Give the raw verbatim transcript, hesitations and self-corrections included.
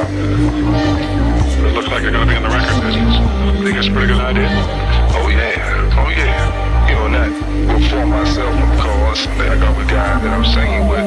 It looks like you're gonna be in the record business. Think it's a pretty good idea? Oh yeah, oh yeah. You know, not before myself, of course. I got a guy that I'm singing with.